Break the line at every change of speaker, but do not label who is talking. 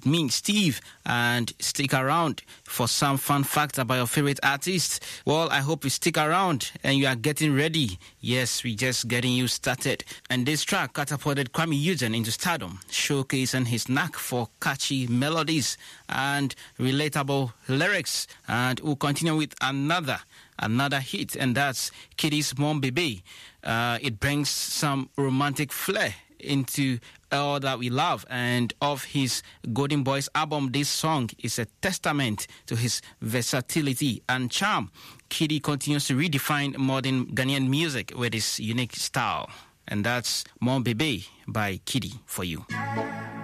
with me, Steve, and stick around for some fun facts about your favorite artist. Well, I hope you stick around and you are getting ready. Yes, we're just getting you started. And this track catapulted Kwame Eugene into stardom, showcasing his knack for catchy melodies and relatable lyrics. And we'll continue with another hit, and that's Kitty's Mom Baby. It brings some romantic flair into all that we love, and of his Golden Boys album, this song is a testament to his versatility and charm. Kitty continues to redefine modern Ghanaian music with his unique style, and that's Mom Baby by Kitty for you.